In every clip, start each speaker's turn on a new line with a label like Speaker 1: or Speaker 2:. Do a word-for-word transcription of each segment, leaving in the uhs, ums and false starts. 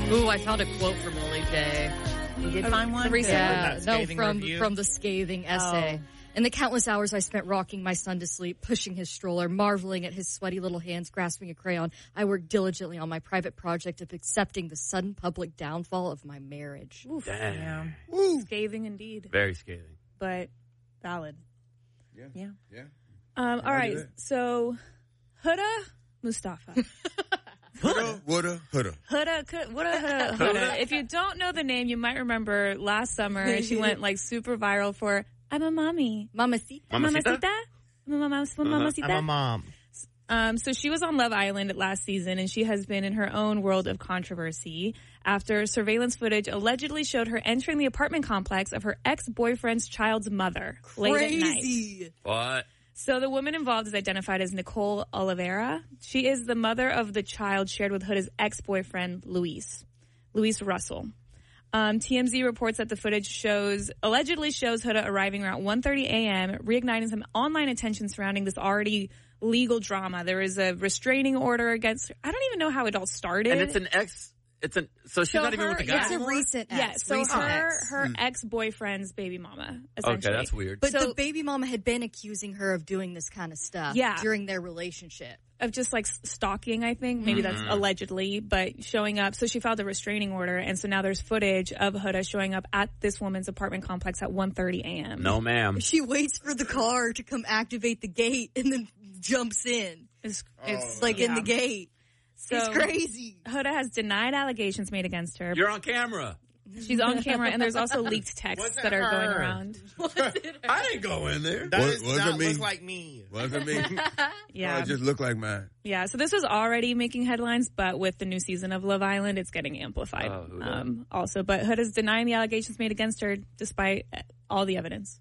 Speaker 1: Ooh, I found a quote from Lily J.
Speaker 2: You did find one?
Speaker 1: Yeah, no, from, from the scathing essay. Oh. In the countless hours I spent rocking my son to sleep, pushing his stroller, marveling at his sweaty little hands grasping a crayon, I worked diligently on my private project of accepting the sudden public downfall of my marriage.
Speaker 3: Oof.
Speaker 4: Damn.
Speaker 3: Yeah. Scathing indeed.
Speaker 4: Very scathing.
Speaker 3: But valid.
Speaker 5: Yeah.
Speaker 2: Yeah.
Speaker 5: Yeah.
Speaker 3: Um, all right. So, Huda Mustafa.
Speaker 5: Huda, woulda, Huda.
Speaker 3: Huda, Huda, Huda, Huda. If you don't know the name, you might remember last summer she went like super viral for I'm a mommy.
Speaker 1: Mamacita.
Speaker 3: Mamacita? I'm a mama, mamacita.
Speaker 4: I'm a mom.
Speaker 3: Um, so she was on Love Island last season, and she has been in her own world of controversy after surveillance footage allegedly showed her entering the apartment complex of her ex-boyfriend's child's mother late at night.
Speaker 1: Crazy.
Speaker 4: What?
Speaker 3: So the woman involved is identified as Nicole Oliveira. She is the mother of the child shared with Huda's ex-boyfriend, Luis. Luis Russell. Um, T M Z reports that the footage shows, allegedly shows Huda arriving around one thirty a.m., reigniting some online attention surrounding this already legal drama. There is a restraining order against her. I don't even know how it all started.
Speaker 4: And it's an ex, it's an, so she's
Speaker 3: So
Speaker 4: not even
Speaker 3: her-
Speaker 4: with the guy
Speaker 3: yeah,
Speaker 1: It's a
Speaker 4: anymore?
Speaker 1: recent ex.
Speaker 3: Yeah, so
Speaker 1: recent
Speaker 3: her,
Speaker 1: ex.
Speaker 3: her ex-boyfriend's baby mama, essentially.
Speaker 4: Okay, that's weird.
Speaker 1: But
Speaker 3: So-
Speaker 1: the baby mama had been accusing her of doing this kind of stuff
Speaker 3: Yeah.
Speaker 1: during their relationship.
Speaker 3: Of just like s- stalking, I think. Maybe that's allegedly, but showing up. So she filed a restraining order, and so now there's footage of Huda showing up at this woman's apartment complex at one thirty a.m.
Speaker 4: No, ma'am.
Speaker 1: She waits for the car to come activate the gate and then jumps in.
Speaker 3: It's,
Speaker 1: It's like in
Speaker 3: yeah.
Speaker 1: the gate.
Speaker 3: So
Speaker 1: It's crazy.
Speaker 3: Huda has denied allegations made against her.
Speaker 4: You're on camera.
Speaker 3: She's on camera, and there's also leaked texts
Speaker 5: Wasn't
Speaker 3: that are going
Speaker 5: her.
Speaker 3: around.
Speaker 4: I didn't go in there.
Speaker 5: That
Speaker 6: Was-
Speaker 5: does
Speaker 6: wasn't
Speaker 5: not
Speaker 6: me.
Speaker 5: look like me.
Speaker 6: Wasn't me.
Speaker 3: Yeah.
Speaker 6: Oh, it just looked like mine.
Speaker 3: Yeah, so this was already making headlines, but with the new season of Love Island, it's getting amplified
Speaker 4: Oh, who knows?
Speaker 3: um, also. But Huda's denying the allegations made against her despite all the evidence.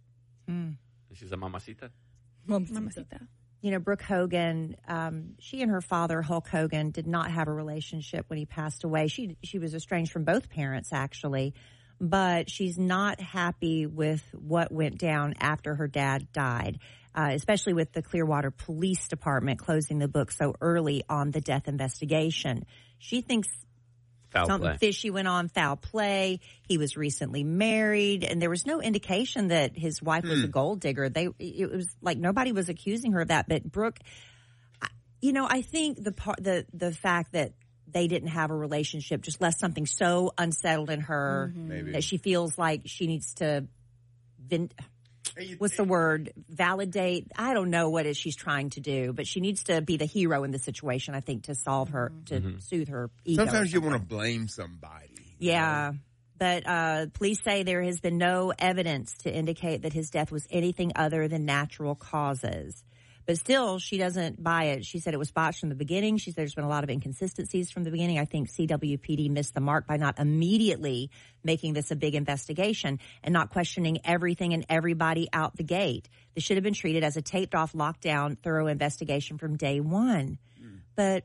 Speaker 4: She's a mamacita.
Speaker 3: Mamacita.
Speaker 2: You know, Brooke Hogan, um, she and her father, Hulk Hogan, did not have a relationship when he passed away. She she was estranged from both parents, actually, but she's not happy with what went down after her dad died, uh, especially with the Clearwater Police Department closing the book so early on the death investigation. She thinks
Speaker 4: Foul
Speaker 2: something
Speaker 4: play.
Speaker 2: fishy went on, foul play. He was recently married, and there was no indication that his wife was a gold digger. They, it was like nobody was accusing her of that. But Brooke, I- you know, I think the part, the the fact that they didn't have a relationship just left something so unsettled in her
Speaker 6: Maybe.
Speaker 2: that she feels like she needs to. Vin-
Speaker 5: And you-
Speaker 2: What's the word? Validate. I don't know what it is she's trying to do, but she needs to be the hero in the situation, I think, to solve her, to soothe her ego.
Speaker 6: Sometimes you want to blame somebody.
Speaker 2: Yeah. But uh, police say there has been no evidence to indicate that his death was anything other than natural causes. But still, she doesn't buy it. She said it was botched from the beginning. She said there's been a lot of inconsistencies from the beginning. I think C W P D missed the mark by not immediately making this a big investigation and not questioning everything and everybody out the gate. This should have been treated as a taped-off, lockdown, thorough investigation from day one. Mm. But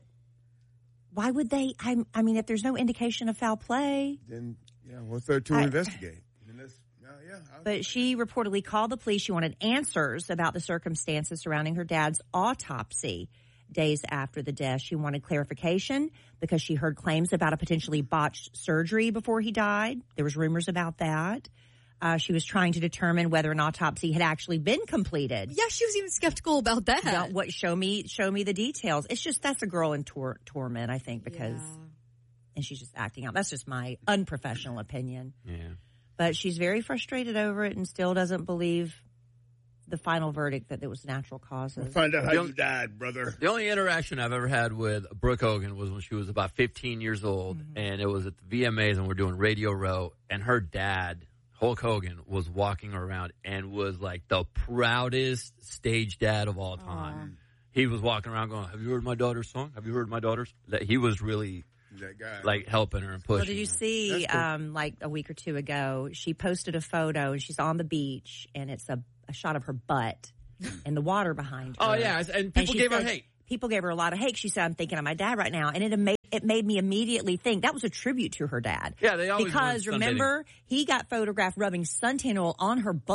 Speaker 2: why would they? I, I mean, if there's no indication of foul play.
Speaker 6: Then, yeah, what's there to
Speaker 2: I-
Speaker 6: investigate? I mean, that's, yeah, yeah. I-
Speaker 2: But she reportedly called the police. She wanted answers about the circumstances surrounding her dad's autopsy days after the death. She wanted clarification because she heard claims about a potentially botched surgery before he died. There was rumors about that. Uh, she was trying to determine whether an autopsy had actually been completed.
Speaker 1: Yeah, she was even skeptical about that.
Speaker 2: Now, what? Show me, show me the details. It's just that's a girl in tor- torment, I think, because
Speaker 1: Yeah.
Speaker 2: and she's just acting out. That's just my unprofessional opinion.
Speaker 4: Yeah.
Speaker 2: But she's very frustrated over it and still doesn't believe the final verdict that it was natural causes.
Speaker 6: Find out how
Speaker 4: The-
Speaker 6: you died, brother.
Speaker 4: The only interaction I've ever had with Brooke Hogan was when she was about fifteen years old, and it was at the V M As, and we're doing Radio Row, and her dad, Hulk Hogan, was walking around and was like the proudest stage dad of all time. He was walking around going, "Have you heard my daughter's song? Have you heard my daughter's?" That he was really
Speaker 6: That guy.
Speaker 4: like helping her and pushing.
Speaker 2: Well, did you
Speaker 4: her.
Speaker 2: see,
Speaker 6: That's cool.
Speaker 2: um, like a week or two ago, she posted a photo and she's on the beach and it's a, a shot of her butt and the water behind her.
Speaker 4: Oh yeah, and people
Speaker 2: she
Speaker 4: gave her
Speaker 2: said-
Speaker 4: hate.
Speaker 2: People gave her a lot of hate. She said, "I'm thinking of my dad right now," and it made it made me immediately think that was a tribute to her dad.
Speaker 4: Yeah, they always
Speaker 2: because
Speaker 4: went sunbathing.
Speaker 2: remember he got photographed rubbing suntan oil on her butt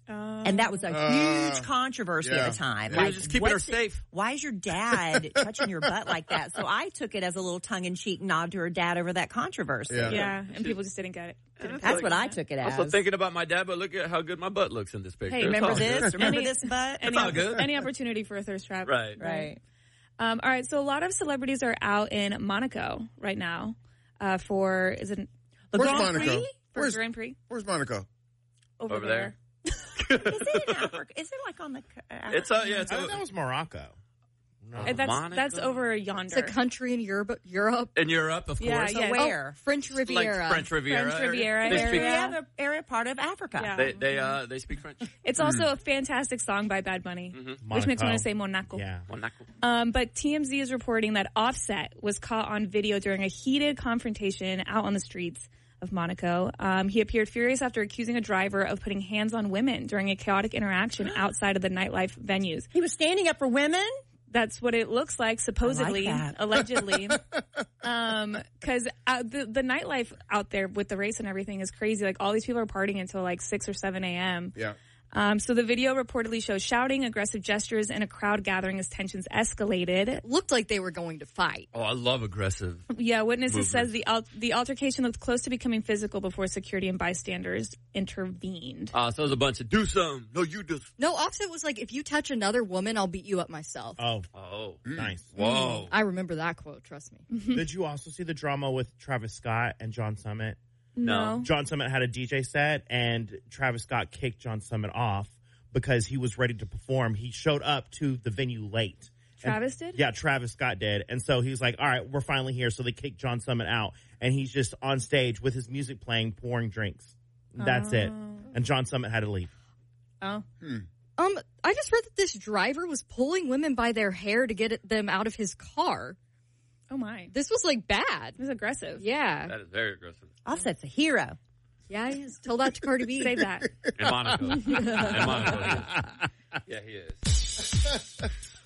Speaker 2: Uh, and that was a
Speaker 6: uh,
Speaker 2: huge controversy
Speaker 6: yeah.
Speaker 2: at the time.
Speaker 4: He was just keeping her safe.
Speaker 2: Why is your dad touching your butt like that? So I took it as a little tongue-in-cheek nod to her dad over that controversy.
Speaker 6: Yeah.
Speaker 3: Yeah, and people just didn't get it. Didn't
Speaker 2: That's
Speaker 3: get
Speaker 2: what
Speaker 3: it.
Speaker 2: I took it as.
Speaker 4: Also thinking about my dad, but look at how good my butt looks in this picture.
Speaker 3: Hey,
Speaker 4: It's
Speaker 2: Remember
Speaker 4: all
Speaker 2: this?
Speaker 4: good.
Speaker 2: Remember
Speaker 3: Any-
Speaker 2: this butt?
Speaker 3: Any,
Speaker 4: all good.
Speaker 3: any opportunity for a thirst trap.
Speaker 4: Right.
Speaker 2: Right.
Speaker 3: Um, all right, so a lot of celebrities are out in Monaco right now uh, for, is it
Speaker 2: The
Speaker 6: Where's
Speaker 2: Grand
Speaker 6: Monaco?
Speaker 2: Prix?
Speaker 3: for
Speaker 6: Where's-
Speaker 3: Grand Prix?
Speaker 6: Where's Monaco?
Speaker 3: Over,
Speaker 4: Over
Speaker 3: there.
Speaker 2: Is it in Africa? Is it like on the... Uh,
Speaker 4: It's uh, yeah, it's
Speaker 7: I
Speaker 4: a,
Speaker 7: thought that was Morocco. No.
Speaker 3: Uh, That's,
Speaker 4: Monaco?
Speaker 3: that's over yonder.
Speaker 1: It's a country in Europe. Europe.
Speaker 4: in Europe, of
Speaker 3: Yeah,
Speaker 4: course.
Speaker 3: yeah.
Speaker 2: Where?
Speaker 1: Oh, French Riviera.
Speaker 4: Like French Riviera.
Speaker 3: French
Speaker 4: area.
Speaker 3: Riviera
Speaker 4: They
Speaker 3: area.
Speaker 4: speak,
Speaker 2: Area, area part of Africa.
Speaker 3: Yeah.
Speaker 4: they, they, uh, they speak French.
Speaker 3: It's also a fantastic song by Bad Bunny, which makes me want to say Monaco.
Speaker 7: Yeah.
Speaker 4: Monaco.
Speaker 3: Um, but T M Z is reporting that Offset was caught on video during a heated confrontation out on the streets of Monaco. Um, he appeared furious after accusing a driver of putting hands on women during a chaotic interaction outside of the nightlife venues.
Speaker 2: He was standing up for women?
Speaker 3: That's what it looks like, supposedly,
Speaker 2: that.
Speaker 3: allegedly. um, cause uh, the, the nightlife out there with the race and everything is crazy. Like all these people are partying until like six or seven a.m.
Speaker 6: Yeah.
Speaker 3: Um, so the video reportedly shows shouting, aggressive gestures, and a crowd gathering as tensions escalated.
Speaker 1: Looked like they were going to fight.
Speaker 4: Oh, I love aggressive.
Speaker 3: Yeah, witnesses
Speaker 4: Movement.
Speaker 3: says the al- the altercation looked close to becoming physical before security and bystanders intervened.
Speaker 4: Uh, so it was a bunch of do something. No, you do.
Speaker 1: No, Offset was like, if you touch another woman, I'll beat you up myself.
Speaker 7: Oh,
Speaker 4: Oh,
Speaker 7: nice.
Speaker 4: whoa.
Speaker 1: I remember that quote, trust me.
Speaker 7: Did you also see the drama with Travis Scott and John Summit?
Speaker 3: No.
Speaker 7: John Summit had a D J set, and Travis Scott kicked John Summit off because he was ready to perform. He showed up to the venue late.
Speaker 3: Travis
Speaker 7: And-
Speaker 3: did?
Speaker 7: Yeah, Travis Scott did. And so he was like, all right, we're finally here. So they kicked John Summit out. And he's just on stage with his music playing, pouring drinks. That's it. And John Summit had to leave.
Speaker 3: Oh.
Speaker 1: Um, I just read that this driver was pulling women by their hair to get it- them out of his car.
Speaker 3: Oh, my.
Speaker 1: This was like bad.
Speaker 3: This is aggressive.
Speaker 1: Yeah.
Speaker 4: That is very aggressive.
Speaker 2: Offset's a hero.
Speaker 1: Yeah, he is. Tell that to Cardi B.
Speaker 3: Save that.
Speaker 4: In Monaco. In Monaco. He is. Yeah, he is.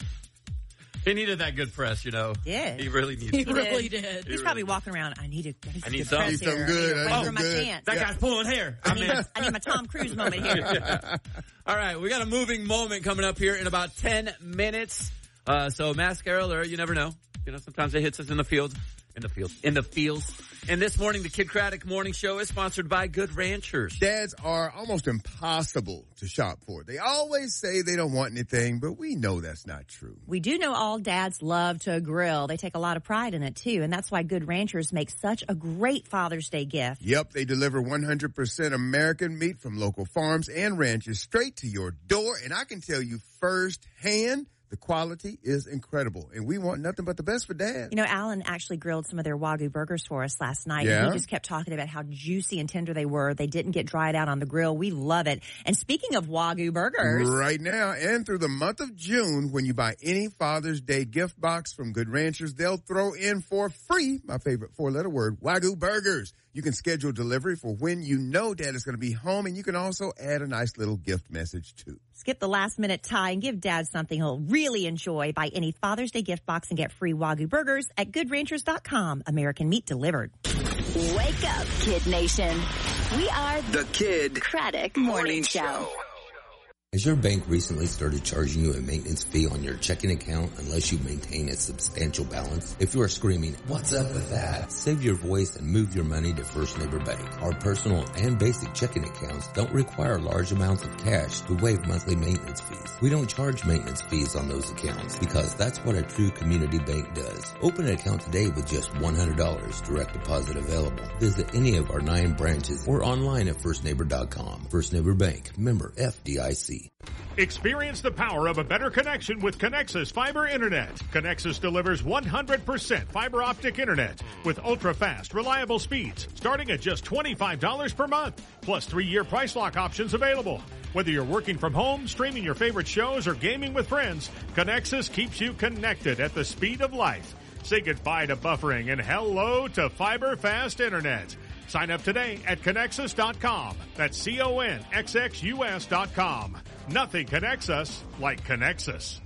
Speaker 4: He needed that good press, you know.
Speaker 2: Yeah.
Speaker 4: He really needs
Speaker 1: He
Speaker 4: it.
Speaker 1: really did.
Speaker 4: He
Speaker 2: He's
Speaker 4: really
Speaker 2: probably
Speaker 4: did.
Speaker 2: walking around. I need a, I need,
Speaker 4: I need
Speaker 2: good
Speaker 4: some-
Speaker 2: press
Speaker 6: Need some
Speaker 2: here.
Speaker 6: good,
Speaker 2: I
Speaker 6: I
Speaker 2: need
Speaker 6: need
Speaker 2: to
Speaker 6: some
Speaker 2: my
Speaker 6: good.
Speaker 2: pants.
Speaker 7: That
Speaker 6: Yeah.
Speaker 7: guy's pulling hair.
Speaker 2: I need, I need my Tom Cruise moment here.
Speaker 4: All right, we got a moving moment coming up here in about ten minutes. Uh, so mascara alert, you never know. You know, sometimes it hits us in the field. In the field. In the fields. And this morning, the Kid Craddock Morning Show is sponsored by Good Ranchers.
Speaker 6: Dads are almost impossible to shop for. They always say they don't want anything, but we know that's not true.
Speaker 2: We do know all dads love to grill. They take a lot of pride in it, too. And that's why Good Ranchers make such a great Father's Day gift.
Speaker 6: Yep, they deliver one hundred percent American meat from local farms and ranches straight to your door. And I can tell you firsthand, the quality is incredible. And we want nothing but the best for Dad.
Speaker 2: You know, Alan actually grilled some of their Wagyu burgers for us last night.
Speaker 6: Yeah?
Speaker 2: And he just kept talking about how juicy and tender they were. They didn't get dried out on the grill. We love it. And speaking of Wagyu burgers,
Speaker 6: Right now and through the month of June, when you buy any Father's Day gift box from Good Ranchers, they'll throw in for free, my favorite four-letter word, Wagyu burgers. You can schedule delivery for when you know Dad is going to be home, and you can also add a nice little gift message, too.
Speaker 2: skip the last minute tie and give Dad something he'll really enjoy. Buy any Father's Day gift box and get free Wagyu burgers at good ranchers dot com. American meat delivered.
Speaker 8: Wake up, Kid Nation. We are
Speaker 9: The Kid
Speaker 8: Craddock Morning Show.
Speaker 10: Has your bank recently started charging you a maintenance fee on your checking account unless you maintain a substantial balance? If you are screaming, "What's up with that?" save your voice and move your money to First Neighbor Bank. Our personal and basic checking accounts don't require large amounts of cash to waive monthly maintenance fees. We don't charge maintenance fees on those accounts because that's what a true community bank does. Open an account today with just one hundred dollars, direct deposit available. Visit any of our nine branches or online at first neighbor dot com. First Neighbor Bank, member F D I C.
Speaker 11: Experience the power of a better connection with Connexus Fiber Internet. Connexus delivers one hundred percent fiber optic internet with ultra-fast, reliable speeds starting at just twenty-five dollars per month, plus three-year price lock options available. Whether you're working from home, streaming your favorite shows, or gaming with friends, Connexus keeps you connected at the speed of life. Say goodbye to buffering and hello to fiber fast internet. Sign up today at Connexus dot com. That's C O N X X U S dot com. Nothing connects us like Connexus.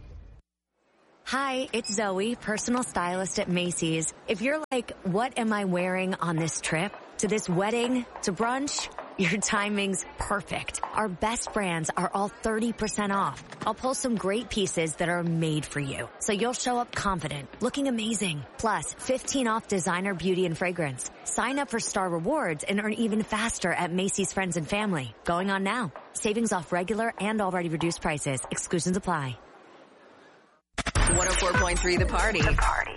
Speaker 12: Hi, it's Zoe, personal stylist at Macy's. If you're like, what am I wearing on this trip? To this wedding? To brunch? Your timing's perfect. Our best brands are all thirty percent off. I'll pull some great pieces that are made for you, so you'll show up confident, looking amazing. Plus, fifteen off designer, beauty, and fragrance. Sign up for Star Rewards and earn even faster at Macy's Friends and Family. Going on now. Savings off regular and already reduced prices. Exclusions apply.
Speaker 9: one oh four point three The Party. The Party.